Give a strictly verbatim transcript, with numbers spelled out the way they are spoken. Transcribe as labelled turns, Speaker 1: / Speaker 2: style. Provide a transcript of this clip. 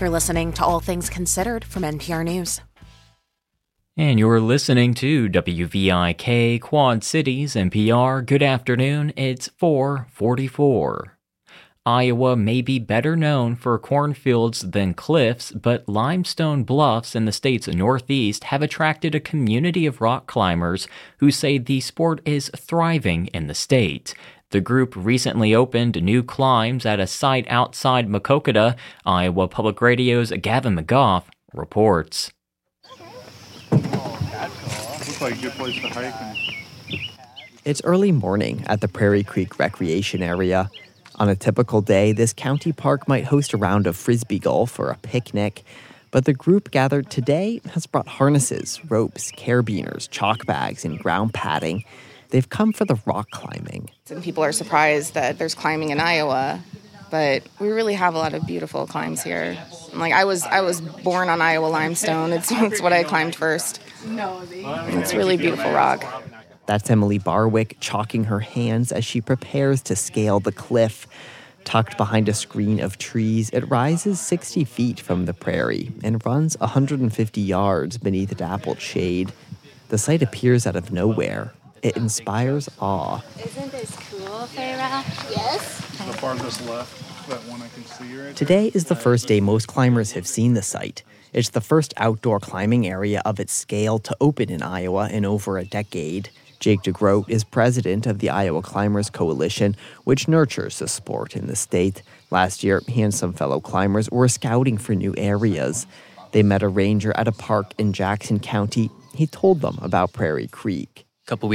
Speaker 1: You're listening to All Things Considered from N P R News.
Speaker 2: And you're listening to W V I K Quad Cities N P R. Good afternoon. It's four forty-four. Iowa may be better known for cornfields than cliffs, but limestone bluffs in the state's northeast have attracted a community of rock climbers who say the sport is thriving in the state. The group recently opened new climbs at a site outside Maquoketa. Iowa Public Radio's Gavin McGough reports.
Speaker 3: Looks like a good place to hike.
Speaker 4: It's early morning at the Prairie Creek Recreation Area. On a typical day, this county park might host a round of frisbee golf or a picnic, but the group gathered today has brought harnesses, ropes, carabiners, chalk bags, and ground padding. They've come for the rock climbing.
Speaker 5: Some people are surprised that there's climbing in Iowa, but we really have a lot of beautiful climbs here. Like I was, I was born on Iowa limestone. It's, it's what I climbed first. It's really beautiful rock.
Speaker 4: That's Emily Barwick chalking her hands as she prepares to scale the cliff. Tucked behind a screen of trees, it rises sixty feet from the prairie and runs one hundred fifty yards beneath dappled shade. The site appears out of nowhere. It inspires awe.
Speaker 6: Isn't this cool, Farah? Yes.
Speaker 3: The farthest left, that one I can see right
Speaker 4: Today is the first day most climbers have seen the site. It's the first outdoor climbing area of its scale to open in Iowa in over a decade. Jake DeGroat is president of the Iowa Climbers Coalition, which nurtures the sport in the state. Last year, he and some fellow climbers were scouting for new areas. They met a ranger at a park in Jackson County. He told them about Prairie Creek.
Speaker 7: A couple